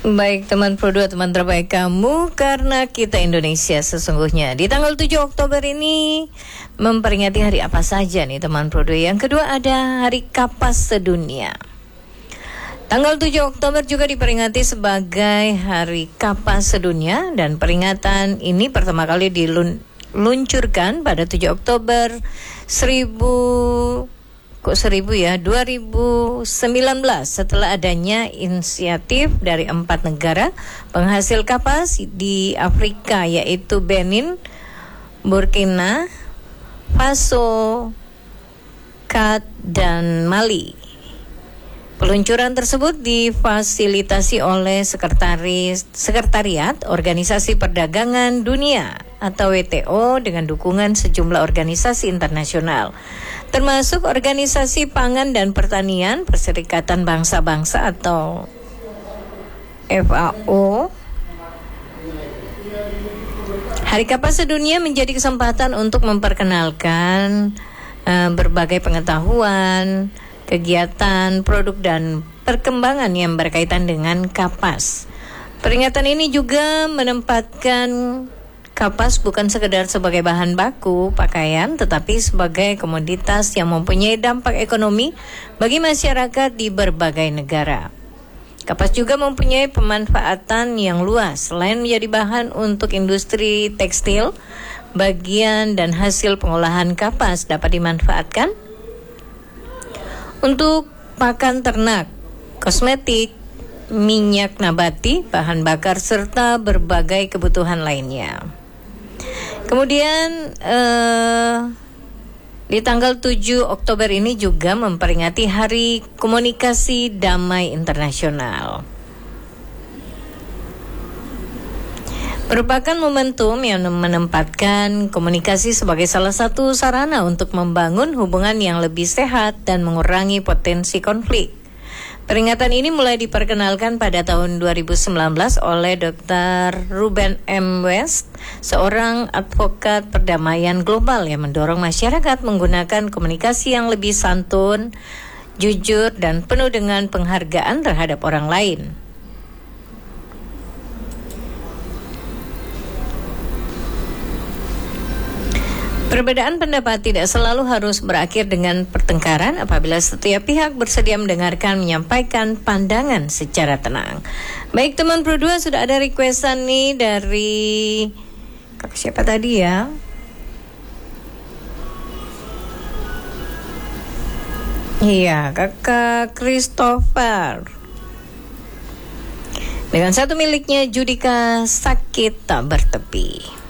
Baik teman Pro 2, teman terbaik kamu, karena kita Indonesia sesungguhnya. Di tanggal 7 Oktober ini memperingati hari apa saja nih teman Pro 2? Yang kedua ada Hari Kapas Sedunia. Tanggal 7 Oktober juga diperingati sebagai Hari Kapas Sedunia, dan peringatan ini pertama kali diluncurkan pada 7 Oktober 2019 setelah adanya inisiatif dari 4 negara penghasil kapas di Afrika, yaitu Benin, Burkina Faso, Chad, dan Mali. Peluncuran tersebut difasilitasi oleh Sekretariat Organisasi Perdagangan Dunia atau WTO dengan dukungan sejumlah organisasi internasional, termasuk Organisasi Pangan dan Pertanian Perserikatan Bangsa-Bangsa atau FAO. Hari Kapas Sedunia menjadi kesempatan untuk memperkenalkan berbagai pengetahuan, kegiatan, produk, dan perkembangan yang berkaitan dengan kapas. Peringatan ini juga menempatkan kapas bukan sekedar sebagai bahan baku pakaian, tetapi sebagai komoditas yang mempunyai dampak ekonomi bagi masyarakat di berbagai negara. Kapas juga mempunyai pemanfaatan yang luas. Selain menjadi bahan untuk industri tekstil, bagian dan hasil pengolahan kapas dapat dimanfaatkan untuk pakan ternak, kosmetik, minyak nabati, bahan bakar, serta berbagai kebutuhan lainnya. Kemudian di tanggal 7 Oktober ini juga memperingati Hari Komunikasi Damai Internasional. Merupakan momentum yang menempatkan komunikasi sebagai salah satu sarana untuk membangun hubungan yang lebih sehat dan mengurangi potensi konflik. Peringatan ini mulai diperkenalkan pada tahun 2019 oleh Dr. Ruben M. West, seorang advokat perdamaian global yang mendorong masyarakat menggunakan komunikasi yang lebih santun, jujur, dan penuh dengan penghargaan terhadap orang lain. Perbedaan pendapat tidak selalu harus berakhir dengan pertengkaran apabila setiap pihak bersedia mendengarkan, menyampaikan pandangan secara tenang. Baik teman Pro 2, sudah ada requestan nih dari siapa tadi ya? Iya, Kakak Christopher. Dengan satu miliknya, Judika Sakit Tak Bertepi.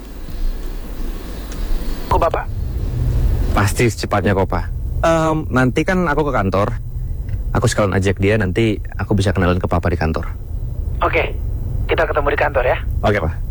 Kok Bapak? Pasti secepatnya kok Pak. Nanti kan aku ke kantor. Aku sekalian ajak dia, nanti aku bisa kenalin ke Papa di kantor. Oke, kita ketemu di kantor ya. Oke Pak.